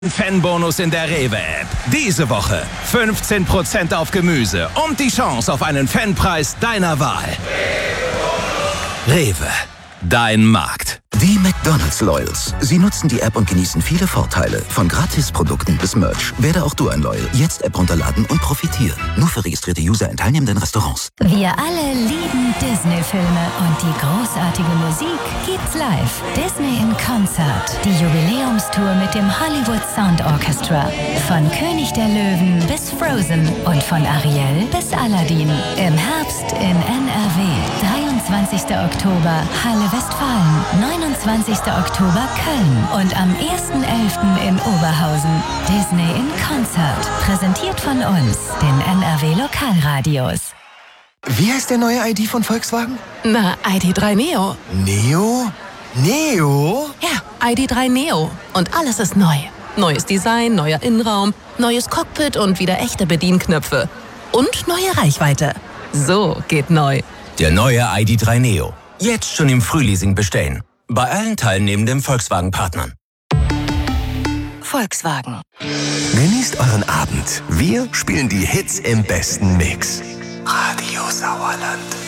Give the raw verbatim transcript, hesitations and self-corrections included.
Fanbonus in der Rewe-App. Diese Woche fünfzehn Prozent auf Gemüse und die Chance auf einen Fanpreis deiner Wahl. Rewe, dein Markt. Die McDonald's Loyals. Sie nutzen die App und genießen viele Vorteile. Von Gratisprodukten bis Merch. Werde auch du ein Loyal. Jetzt App runterladen und profitieren. Nur für registrierte User in teilnehmenden Restaurants. Wir alle lieben Disney-Filme und die großartige Musik gibt's live. Disney in Concert. Die Jubiläumstour mit dem Hollywood Sound Orchestra. Von König der Löwen bis Frozen und von Ariel bis Aladdin. Im Herbst in N R W. dreiundzwanzigster Oktober Halle Westfalen. neunundzwanzigster Oktober Köln und am ersten elften in Oberhausen. Disney in Concert. Präsentiert von uns, den N R W Lokalradios. Wie heißt der neue I D von Volkswagen? Na, I D drei Neo. Neo? Neo? Ja, I D drei Neo. Und alles ist neu. Neues Design, neuer Innenraum, neues Cockpit und wieder echte Bedienknöpfe. Und neue Reichweite. So geht neu. Der neue I D drei Neo. Jetzt schon im Frühleasing bestellen. Bei allen teilnehmenden Volkswagen-Partnern. Volkswagen. Genießt euren Abend. Wir spielen die Hits im besten Mix. Radio Sauerland.